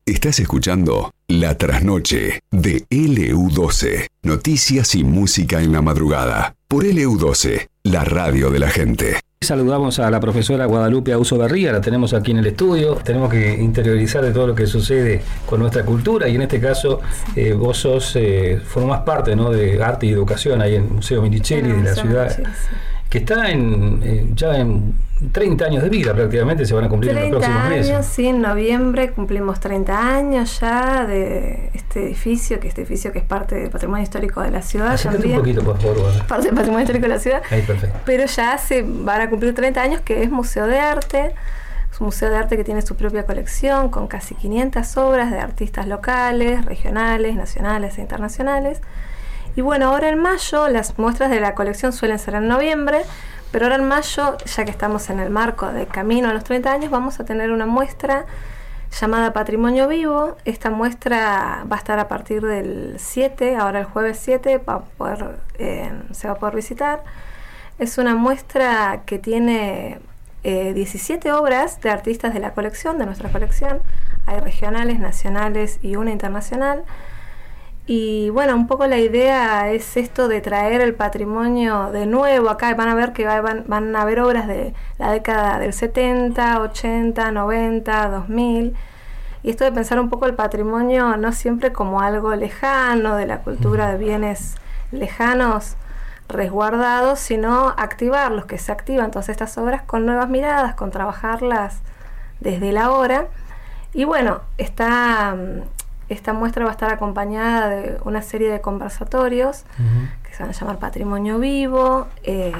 Estás escuchando La Trasnoche de LU12. Noticias y música en la madrugada. Por LU12, la radio de la gente. Saludamos a la profesora Guadalupe Auso Berría, la tenemos aquí en el estudio. Tenemos que interiorizar de todo lo que sucede con nuestra cultura y en este caso vos formás parte, ¿no?, de arte y educación ahí en el Museo Minichelli de la ciudad, que está ya en 30 años de vida prácticamente, se van a cumplir en los próximos meses. 30 años, sí, en noviembre cumplimos 30 años ya de este edificio que es parte del patrimonio histórico de la ciudad. Acércate un poquito, por favor. Parte del patrimonio histórico de la ciudad. Ahí, perfecto. Pero ya se van a cumplir 30 años, que es museo de arte. Es un museo de arte que tiene su propia colección con casi 500 obras de artistas locales, regionales, nacionales e internacionales. Y bueno, ahora en mayo, las muestras de la colección suelen ser en noviembre, pero ahora en mayo, ya que estamos en el marco de camino a los 30 años, vamos a tener una muestra llamada Patrimonio Vivo. Esta muestra va a estar a partir del 7, ahora el jueves 7, se va a poder visitar. Es una muestra que tiene 17 obras de artistas de la colección, de nuestra colección. Hay regionales, nacionales y una internacional. Y bueno, un poco la idea es esto de traer el patrimonio de nuevo acá. Van a ver que van a haber obras de la década del 70, 80, 90, 2000. Y esto de pensar un poco el patrimonio no siempre como algo lejano, de la cultura de bienes lejanos, resguardados, sino activarlos, que se activan todas estas obras con nuevas miradas, con trabajarlas desde la hora. Y bueno, esta muestra va a estar acompañada de una serie de conversatorios que se van a llamar Patrimonio Vivo,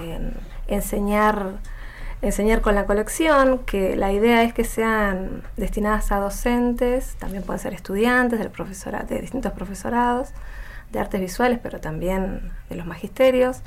enseñar con la colección, que la idea es que sean destinadas a docentes, también pueden ser estudiantes de distintos profesorados, de artes visuales, pero también de los magisterios,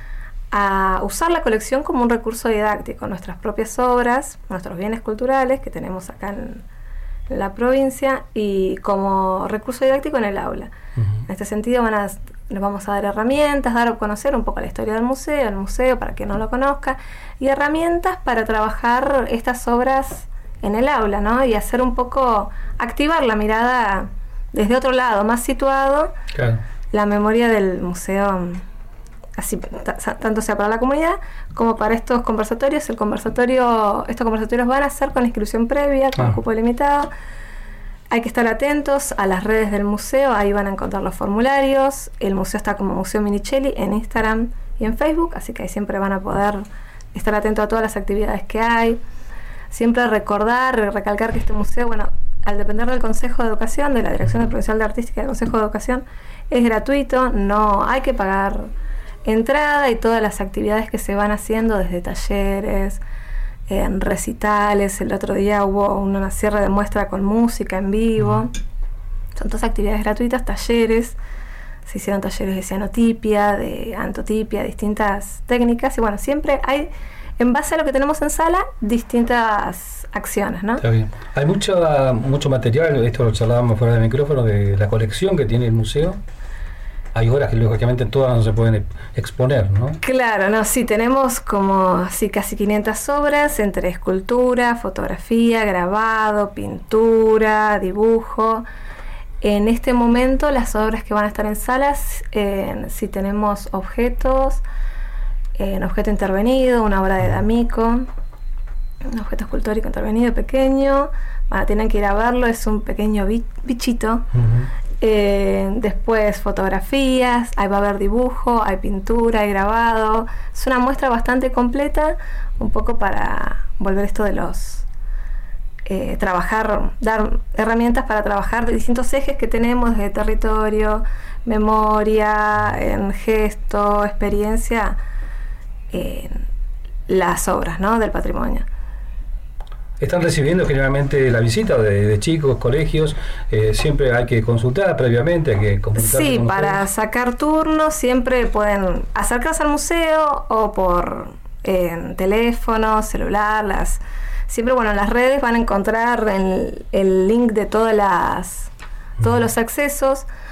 a usar la colección como un recurso didáctico, nuestras propias obras, nuestros bienes culturales que tenemos acá en la provincia y como recurso didáctico en el aula. En este sentido les vamos a dar herramientas, dar a conocer un poco la historia del museo, el museo para quien no lo conozca, y herramientas para trabajar estas obras en el aula, ¿no? Y hacer un poco, activar la mirada desde otro lado, más situado, claro, la memoria del museo, así tanto sea para la comunidad como para estos conversatorios. Estos conversatorios van a ser con inscripción previa, con cupo limitado. Hay que estar atentos a las redes del museo, ahí van a encontrar los formularios. El museo está como Museo Minichelli en Instagram y en Facebook, así que ahí siempre van a poder estar atentos a todas las actividades que hay. Siempre recalcar que este museo, bueno, al depender del Consejo de Educación, de la Dirección Provincial de Artística del Consejo de Educación, es gratuito, no hay que pagar entrada, y todas las actividades que se van haciendo desde talleres, recitales. El otro día hubo una cierre de muestra con música en vivo. Son todas actividades gratuitas, talleres. Se hicieron talleres de cianotipia, de antotipia, distintas técnicas, y bueno, siempre hay, en base a lo que tenemos en sala, distintas acciones, ¿no? Está bien. Hay mucho material, esto lo charlábamos fuera del micrófono, de la colección que tiene el museo. Hay obras que lógicamente todas no se pueden exponer, ¿no? Claro, no, sí, tenemos como casi 500 obras entre escultura, fotografía, grabado, pintura, dibujo. En este momento las obras que van a estar en salas, si tenemos objeto intervenido, una obra de D'Amico, un objeto escultórico intervenido pequeño, tienen que ir a verlo, es un pequeño bichito. Después fotografías, ahí va a haber dibujo, hay pintura, hay grabado. Es una muestra bastante completa, un poco para volver esto de los dar herramientas para trabajar de distintos ejes que tenemos, de territorio, memoria, en gesto, experiencia, las obras, ¿no?, del patrimonio. Están recibiendo generalmente la visita de chicos, colegios. Siempre hay que consultar previamente, hay que comunicarse. Sí, con para ustedes. Sacar turnos siempre pueden acercarse al museo o por teléfono, celular. Siempre, bueno, en las redes van a encontrar el link de todos los accesos.